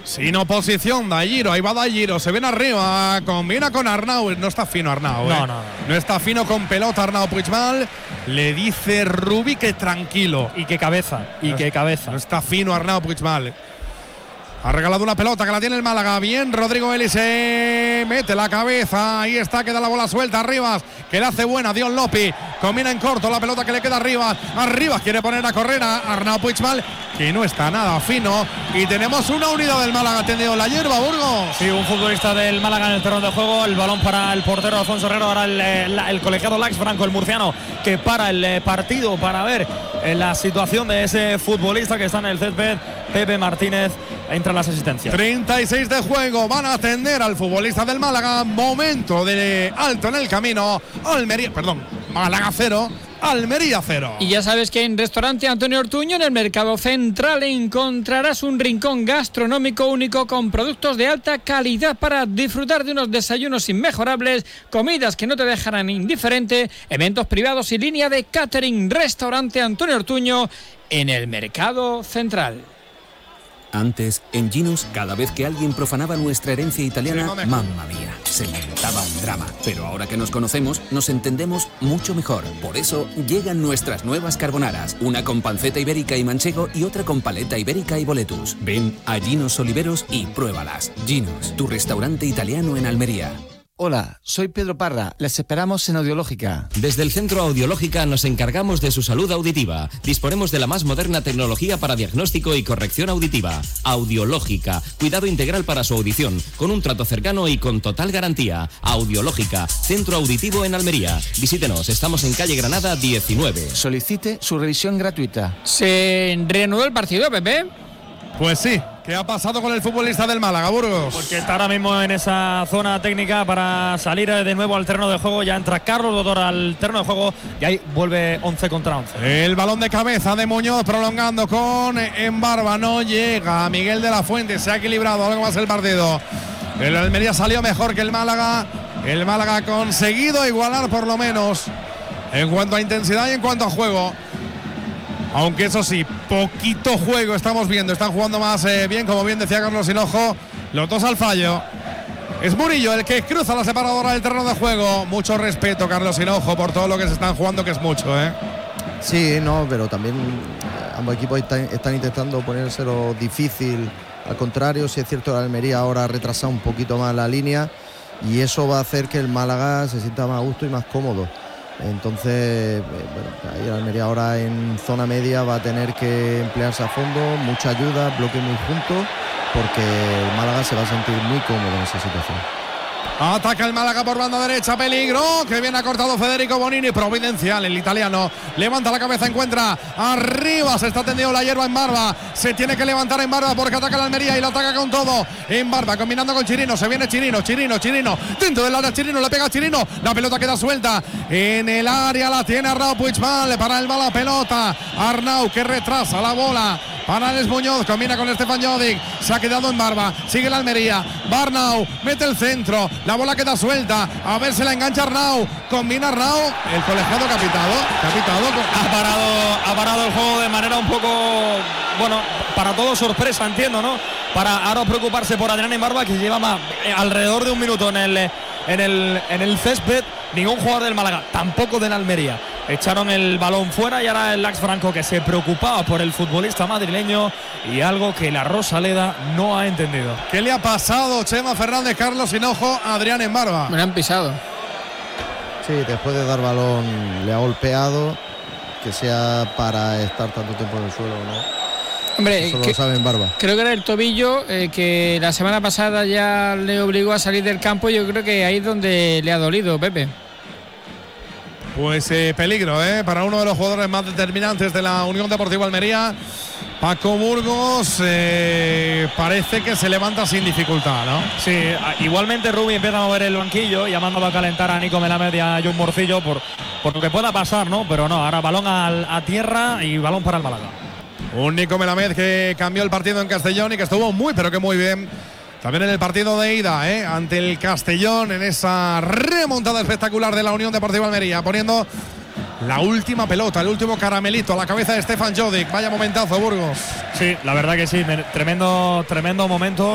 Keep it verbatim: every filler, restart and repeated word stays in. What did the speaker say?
Sin oposición, Dalliro, ahí va Dalliro, se viene arriba, combina con Arnau, no está fino Arnau, no, ¿eh? no, no. no está fino con pelota Arnau Puigmal, le dice Rubi que tranquilo. Y que cabeza, y no, que cabeza. No está fino Arnau Puigmal. Ha regalado una pelota que la tiene el Málaga. Bien, Rodrigo Elise mete la cabeza. Ahí está, queda la bola suelta. Arribas, que le hace buena. Dion Lopi combina en corto la pelota que le queda arriba. Arribas quiere poner a correr a Arnau Puigmal, que no está nada fino. Y tenemos una unidad del Málaga tendido la hierba, Burgos. Sí, un futbolista del Málaga en el terreno de juego. El balón para el portero Alfonso Herrero. Ahora el, el, el colegiado Lax Franco, el murciano, que para el partido para ver la situación de ese futbolista que está en el césped. Pepe Martínez entra en las asistencias. treinta y seis de juego. Van a atender al futbolista del Málaga. Momento de alto en el camino. Almería, perdón, Málaga cero. Almería cero. Y ya sabes que en Restaurante Antonio Ortuño, en el Mercado Central, encontrarás un rincón gastronómico único con productos de alta calidad para disfrutar de unos desayunos inmejorables, comidas que no te dejarán indiferente, eventos privados y línea de catering. Restaurante Antonio Ortuño en el Mercado Central. Antes, en Ginos, cada vez que alguien profanaba nuestra herencia italiana, mamma mía, se montaba un drama. Pero ahora que nos conocemos, nos entendemos mucho mejor. Por eso, llegan nuestras nuevas carbonaras. Una con panceta ibérica y manchego y otra con paleta ibérica y boletus. Ven a Ginos Oliveros y pruébalas. Ginos, tu restaurante italiano en Almería. Hola, soy Pedro Parra. Les esperamos en Audiológica. Desde el Centro Audiológica nos encargamos de su salud auditiva. Disponemos de la más moderna tecnología para diagnóstico y corrección auditiva. Audiológica, cuidado integral para su audición, con un trato cercano y con total garantía. Audiológica, Centro Auditivo en Almería. Visítenos, estamos en calle Granada diecinueve. Solicite su revisión gratuita. ¿Se reanudó el partido, Pepe? Pues sí. ¿Qué ha pasado con el futbolista del Málaga, Burgos? Porque está ahora mismo en esa zona técnica para salir de nuevo al terreno de juego. Ya entra Carlos Dodor al terreno de juego y ahí vuelve once contra once. El balón de cabeza de Muñoz prolongando con Embarba. No llega Miguel de la Fuente. Se ha equilibrado algo más el partido. El Almería salió mejor que el Málaga. El Málaga ha conseguido igualar por lo menos en cuanto a intensidad y en cuanto a juego. Aunque eso sí, poquito juego estamos viendo. Están jugando más eh, bien, como bien decía Carlos Hinojo. Los dos al fallo. Es Murillo el que cruza la separadora del terreno de juego. Mucho respeto, Carlos Hinojo, por todo lo que se están jugando, que es mucho, ¿eh? Sí, no, pero también ambos equipos están, están intentando ponérselo difícil. Al contrario, si es cierto, la Almería ahora ha retrasado un poquito más la línea y eso va a hacer que el Málaga se sienta más a gusto y más cómodo. Entonces, bueno, ahí el Almería ahora en zona media va a tener que emplearse a fondo, mucha ayuda, bloque muy juntos, porque el Málaga se va a sentir muy cómodo en esa situación. Ataca el Málaga por banda derecha, peligro, que viene acortado Federico Bonini, providencial el italiano, levanta la cabeza, encuentra arriba, se está tendiendo la hierba en Barba, se tiene que levantar en Barba porque ataca la Almería y la ataca con todo en Barba, combinando con Chirino, se viene Chirino, Chirino, Chirino, dentro del área Chirino, le pega a Chirino, la pelota queda suelta, en el área la tiene Arnau Puigmal, para el bala pelota, Arnau que retrasa la bola, para Alex Muñoz, combina con Stefan Jovic, se ha quedado en Barba, sigue la Almería, Arnau, mete el centro, la bola queda suelta, a ver si la engancha Arnau, combina Arnau, el colegiado capitado, capitado ha parado, ha parado el juego de manera un poco, bueno, para todo sorpresa, entiendo, ¿no? Para ahora preocuparse por Adrián Embarba, que lleva más, eh, alrededor de un minuto en el, en el, en el césped, ningún jugador del Málaga, tampoco del Almería. Echaron el balón fuera y ahora el Lax Franco, que se preocupaba por el futbolista madrileño y algo que la Rosaleda no ha entendido. ¿Qué le ha pasado, Chema Fernández, Carlos Hinojo, a Adrián Embarba? Me lo han pisado. Sí, después de dar balón le ha golpeado, que sea para estar tanto tiempo en el suelo o no. Hombre, eso que, lo sabe en Barba. Creo que era el tobillo eh, que la semana pasada ya le obligó a salir del campo. Yo creo que ahí es donde le ha dolido, Pepe. Pues eh, peligro, ¿eh? Para uno de los jugadores más determinantes de la Unión Deportiva Almería, Paco Burgos, eh, parece que se levanta sin dificultad, ¿no? Sí, igualmente Rubi empieza a mover el banquillo, llamando a calentar a Nico Melamed y a John Morcillo por, por lo que pueda pasar, ¿no? Pero no, ahora balón al, a tierra y balón para el Málaga. Un Nico Melamed que cambió el partido en Castellón y que estuvo muy, pero que muy bien. También en el partido de ida, ¿eh? Ante el Castellón, en esa remontada espectacular de la Unión Deportiva Almería, poniendo la última pelota, el último caramelito a la cabeza de Stefan Jovic. Vaya momentazo, Burgos. Sí, la verdad que sí, tremendo, tremendo momento.